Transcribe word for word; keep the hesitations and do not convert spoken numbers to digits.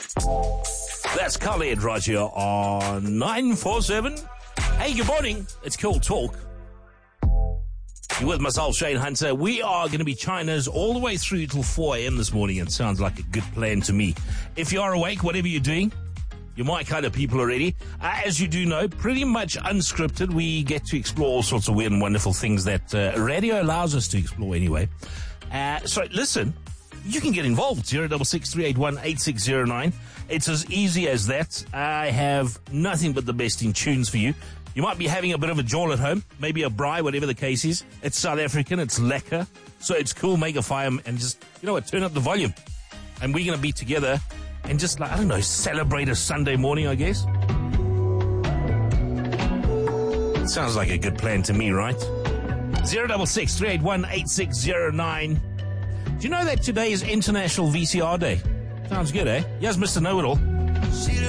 That's Khaled right here on nine four seven. Hey, good morning. It's Cool Talk. You're with myself, Shane Hunter. We are going to be China's all the way through till four a.m. this morning. It sounds like a good plan to me. If you are awake, whatever you're doing, you're my kind of people already. Uh, as you do know, pretty much unscripted. We get to explore all sorts of weird and wonderful things that uh, radio allows us to explore anyway. Uh, so listen, you can get involved. zero six six, three eight one, eight six zero nine. It's as easy as that. I have nothing but the best in tunes for you. You might be having a bit of a jaw at home, maybe a braai, whatever the case is. It's South African, it's lekker, so it's cool. Make a fire and just, you know what, turn up the volume. And we're going to be together and just, like, I don't know, celebrate a Sunday morning, I guess. It sounds like a good plan to me, right? zero six six, three eight one, eight six zero nine. Do you know that today is International V C R Day? Sounds good, eh? Yes, Mister Know-It-All.